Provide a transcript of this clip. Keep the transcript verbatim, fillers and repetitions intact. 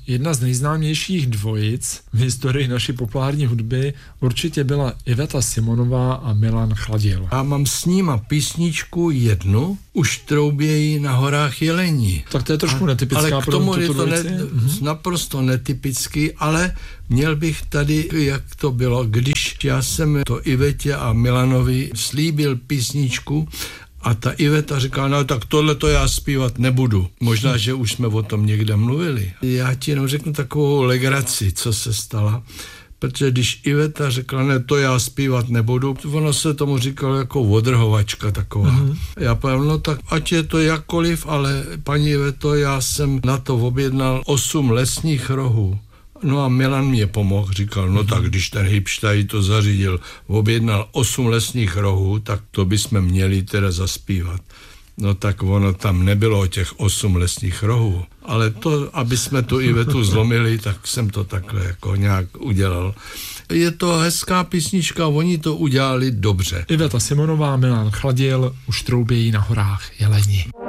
jedna z nejznámějších dvojic v historii naší populární hudby určitě byla Iveta Simonová a Milan Chladil. Já mám s nima písničku jednu, Už troubějí na horách jelení. Tak to je trošku netypická ale pro k tomu tuto je to dvojici. ne, Mhm. naprosto netypický, ale měl bych tady, jak to bylo, když já jsem to Ivetě a Milanovi slíbil písničku a ta Iveta říkala, no tak tohle to já zpívat nebudu. Možná, že už jsme o tom někde mluvili. Já ti jenom řeknu takovou legraci, co se stala. Protože když Iveta řekla, ne, to já zpívat nebudu, ono se tomu říkalo jako odrhovačka taková. Mm-hmm. Já povím, no tak ať je to jakkoliv, ale paní Iveto, já jsem na to objednal osm lesních rohů. No a Milan mě pomohl, říkal, no tak když ten Hipštaj to zařídil, objednal osm lesních rohů, tak to bychom měli teda zaspívat. No tak ono tam nebylo těch osm lesních rohů, ale to, aby jsme tu Ivetu zlomili, tak jsem to takhle jako nějak udělal. Je to hezká písnička, oni to udělali dobře. Iveta Simonová, Milan Chladil, Už troubějí na horách jeleni.